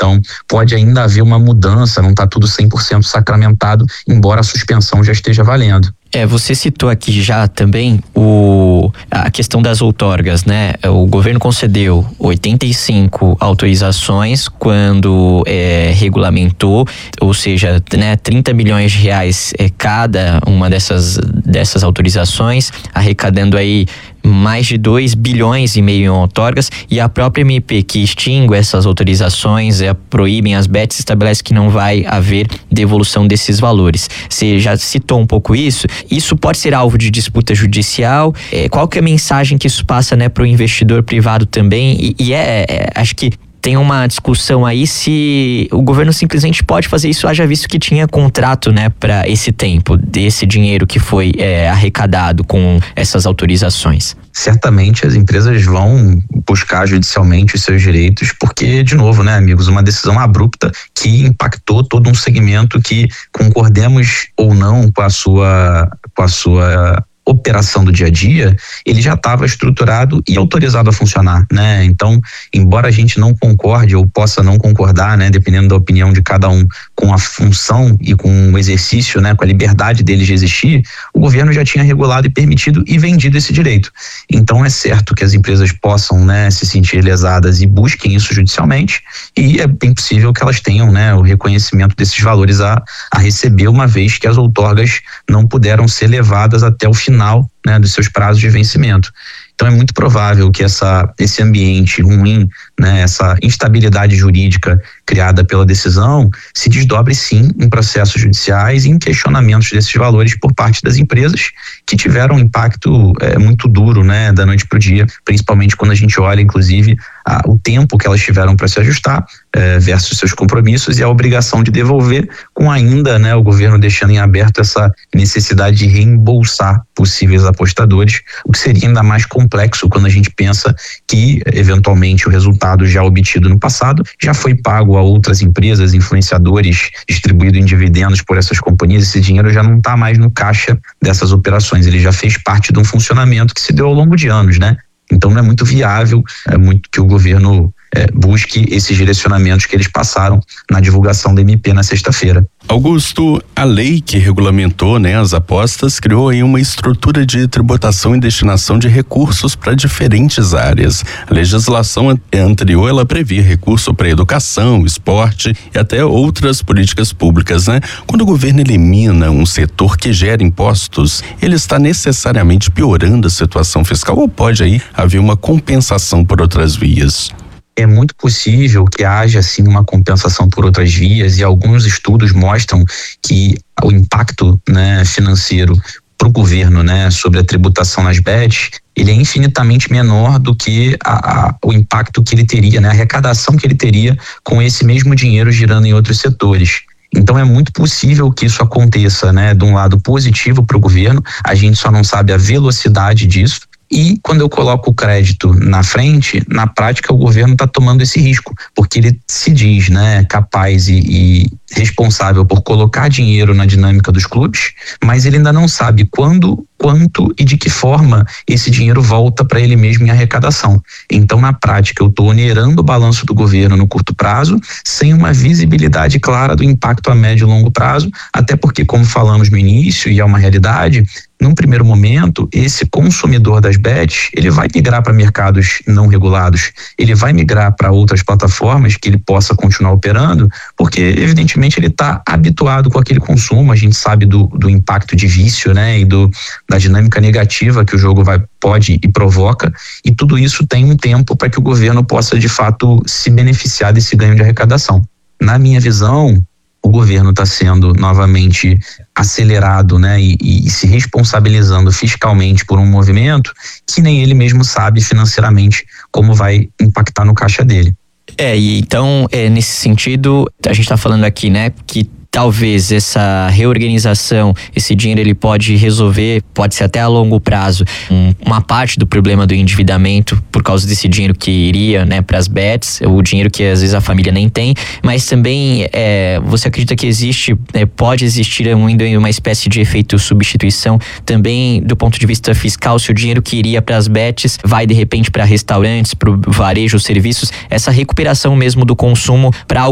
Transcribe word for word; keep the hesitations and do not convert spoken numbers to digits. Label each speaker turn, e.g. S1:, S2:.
S1: Então pode ainda haver uma mudança, não está tudo cem por cento sacramentado, embora a suspensão já esteja valendo.
S2: É, você citou aqui já também o, a questão das outorgas, né? O governo concedeu oitenta e cinco autorizações quando é, regulamentou, ou seja, né, trinta milhões de reais é, cada uma dessas, dessas autorizações, arrecadando aí mais de dois bilhões e meio em outorgas, e a própria M P que extingue essas autorizações, é, proíbem as bets, estabelece que não vai haver devolução desses valores. Você já citou um pouco isso. Isso pode ser alvo de disputa judicial. É, qual que é a mensagem que isso passa, né, para o investidor privado também? E, e é, é, acho que tem uma discussão aí se o governo simplesmente pode fazer isso, haja visto que tinha contrato, né, para esse tempo, desse dinheiro que foi é, arrecadado com essas autorizações.
S1: Certamente as empresas vão buscar judicialmente os seus direitos, porque, de novo, né, amigos, uma decisão abrupta que impactou todo um segmento que, concordemos ou não com a sua, com a sua operação do dia a dia, ele já estava estruturado e autorizado a funcionar, né? Então, embora a gente não concorde ou possa não concordar, né, dependendo da opinião de cada um, com a função e com o exercício, né, com a liberdade deles de existir, o governo já tinha regulado e permitido e vendido esse direito. Então, é certo que as empresas possam, né, se sentir lesadas e busquem isso judicialmente, e é bem possível que elas tenham, né, o reconhecimento desses valores a, a receber, uma vez que as outorgas não puderam ser levadas até o final final, né, dos seus prazos de vencimento. Então é muito provável que essa, esse ambiente ruim, né, essa instabilidade jurídica criada pela decisão se desdobre sim em processos judiciais e em questionamentos desses valores por parte das empresas que tiveram um impacto é, muito duro, né, da noite para o dia, principalmente quando a gente olha, inclusive, a, o tempo que elas tiveram para se ajustar é, versus seus compromissos e a obrigação de devolver, com ainda, né, o governo deixando em aberto essa necessidade de reembolsar possíveis apostadores, o que seria ainda mais complexo quando a gente pensa que, eventualmente, o resultado já obtido no passado já foi pago a outras empresas, influenciadores, distribuído em dividendos por essas companhias. Esse dinheiro já não está mais no caixa dessas operações, ele já fez parte de um funcionamento que se deu ao longo de anos, né? Então não é muito viável, é muito que o governo é, busque esses direcionamentos que eles passaram na divulgação da M P na sexta-feira.
S3: Augusto, a lei que regulamentou, né, as apostas criou aí uma estrutura de tributação e destinação de recursos para diferentes áreas. A legislação anterior, ela previa recurso para educação, esporte e até outras políticas públicas, né? Quando o governo elimina um setor que gera impostos, ele está necessariamente piorando a situação fiscal ou pode aí haver uma compensação por outras vias?
S1: É muito possível que haja sim uma compensação por outras vias, e alguns estudos mostram que o impacto, né, financeiro para o governo, né, sobre a tributação nas bets, ele é infinitamente menor do que a, a, o impacto que ele teria, né, a arrecadação que ele teria com esse mesmo dinheiro girando em outros setores. Então é muito possível que isso aconteça, né, de um lado positivo para o governo, a gente só não sabe a velocidade disso. E quando eu coloco o crédito na frente, na prática o governo está tomando esse risco, porque ele se diz, né, capaz e, e responsável por colocar dinheiro na dinâmica dos clubes, mas ele ainda não sabe quando, quanto e de que forma esse dinheiro volta para ele mesmo em arrecadação. Então, na prática, eu estou onerando o balanço do governo no curto prazo, sem uma visibilidade clara do impacto a médio e longo prazo, até porque, como falamos no início, e é uma realidade, num primeiro momento, esse consumidor das bets, ele vai migrar para mercados não regulados, ele vai migrar para outras plataformas que ele possa continuar operando, porque evidentemente ele está habituado com aquele consumo, a gente sabe do, do impacto de vício, né, e do, da dinâmica negativa que o jogo vai, pode e provoca, e tudo isso tem um tempo para que o governo possa de fato se beneficiar desse ganho de arrecadação. Na minha visão, o governo está sendo novamente acelerado, né, e, e se responsabilizando fiscalmente por um movimento que nem ele mesmo sabe financeiramente como vai impactar no caixa dele.
S2: É, e então, é, nesse sentido, a gente está falando aqui, né, que talvez essa reorganização, esse dinheiro ele pode resolver, pode ser até a longo prazo, um, uma parte do problema do endividamento por causa desse dinheiro que iria, né, para as bets, o dinheiro que às vezes a família nem tem, mas também é, você acredita que existe, é, pode existir ainda uma espécie de efeito substituição também do ponto de vista fiscal, se o dinheiro que iria para as bets vai de repente para restaurantes, para o varejo, serviços, essa recuperação mesmo do consumo para